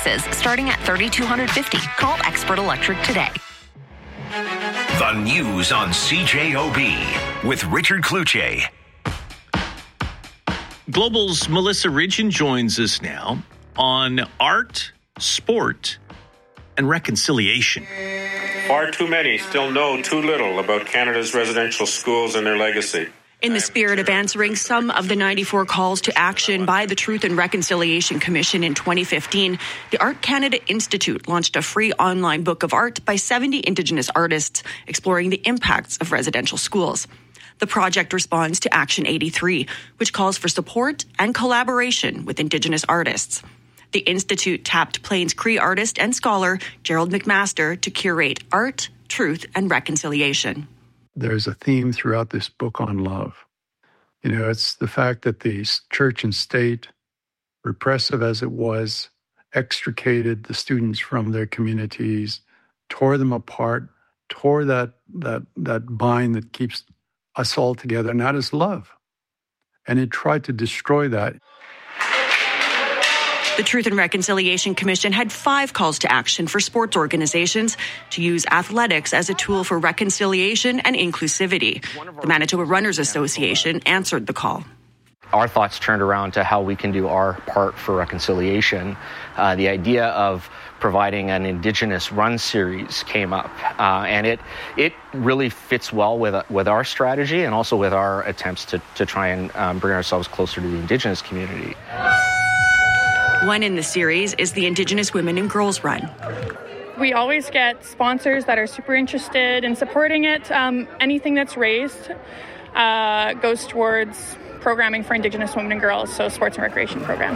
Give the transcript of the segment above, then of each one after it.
prices starting at $3,250. Call Expert Electric today. The news on CJOB with Richard Cloutier. Global's Melissa Ridgeon joins us now on art, sport, and reconciliation. Far too many still know too little about Canada's residential schools and their legacy. In the spirit of answering some of the 94 calls to action by the Truth and Reconciliation Commission in 2015, the Art Canada Institute launched a free online book of art by 70 Indigenous artists exploring the impacts of residential schools. The project responds to Action 83, which calls for support and collaboration with Indigenous artists. The Institute tapped Plains Cree artist and scholar Gerald McMaster to curate art, truth, and reconciliation. There's a theme throughout this book on love. It's the fact that the church and state, repressive as it was, extricated the students from their communities, tore them apart, tore that bind that keeps us all together, and that is love. And it tried to destroy that. The Truth and Reconciliation Commission had 5 calls to action for sports organizations to use athletics as a tool for reconciliation and inclusivity. The Manitoba Runners Association answered the call. Our thoughts turned around to how we can do our part for reconciliation. The idea of providing an Indigenous run series came up, and it really fits well with our strategy and also with our attempts to try and bring ourselves closer to the Indigenous community. One in the series is the Indigenous Women and Girls Run. We always get sponsors that are super interested in supporting it. Anything that's raised goes towards programming for Indigenous women and girls, so sports and recreation programs.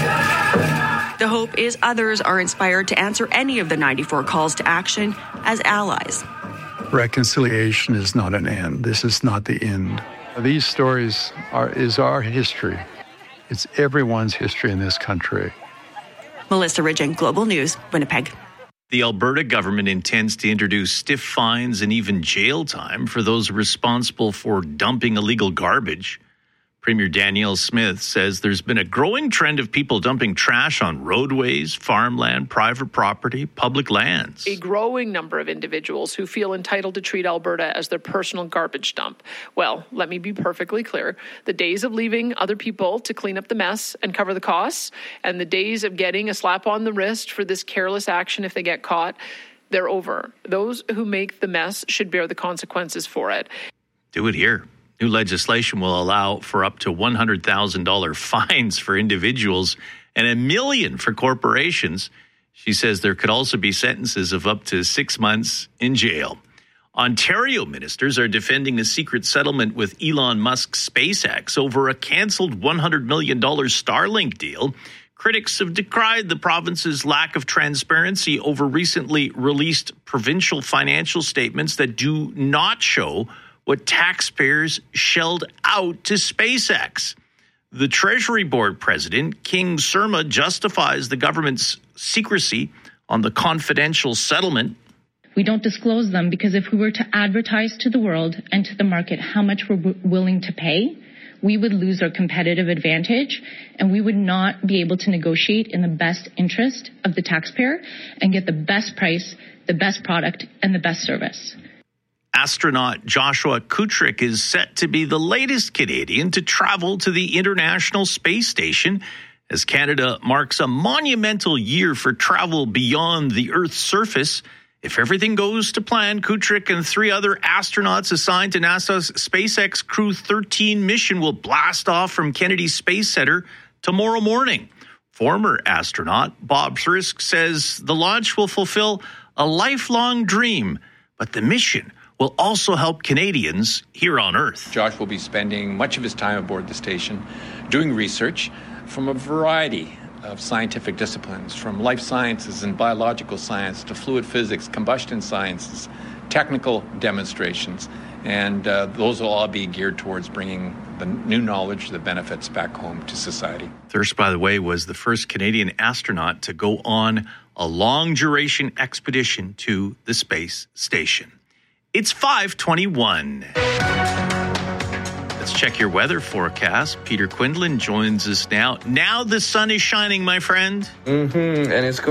The hope is others are inspired to answer any of the 94 calls to action as allies. Reconciliation is not an end. This is not the end. These stories is our history. It's everyone's history in this country. Melissa Ridgeon, Global News, Winnipeg. The Alberta government intends to introduce stiff fines and even jail time for those responsible for dumping illegal garbage. Premier Danielle Smith says there's been a growing trend of people dumping trash on roadways, farmland, private property, public lands. A growing number of individuals who feel entitled to treat Alberta as their personal garbage dump. Well, let me be perfectly clear. The days of leaving other people to clean up the mess and cover the costs, and the days of getting a slap on the wrist for this careless action if they get caught, they're over. Those who make the mess should bear the consequences for it. Do it here. New legislation will allow for up to $100,000 fines for individuals and $1 million for corporations. She says there could also be sentences of up to 6 months in jail. Ontario ministers are defending a secret settlement with Elon Musk's SpaceX over a canceled $100 million Starlink deal. Critics have decried the province's lack of transparency over recently released provincial financial statements that do not show what taxpayers shelled out to SpaceX. The Treasury Board president, King Surma, justifies the government's secrecy on the confidential settlement. We don't disclose them because if we were to advertise to the world and to the market how much we're willing to pay, we would lose our competitive advantage and we would not be able to negotiate in the best interest of the taxpayer and get the best price, the best product, and the best service. Astronaut Joshua Kutrick is set to be the latest Canadian to travel to the International Space Station as Canada marks a monumental year for travel beyond the Earth's surface. If everything goes to plan, Kutrick and 3 other astronauts assigned to NASA's SpaceX Crew 13 mission will blast off from Kennedy Space Center tomorrow morning. Former astronaut Bob Thrisk says the launch will fulfill a lifelong dream, but the mission will also help Canadians here on Earth. Josh will be spending much of his time aboard the station doing research from a variety of scientific disciplines, from life sciences and biological science to fluid physics, combustion sciences, technical demonstrations, and those will all be geared towards bringing the new knowledge, the benefits back home to society. Thirst, by the way, was the first Canadian astronaut to go on a long-duration expedition to the space station. It's 5:21. Let's check your weather forecast. Peter Quinlan joins us now. Now the sun is shining, my friend. And it's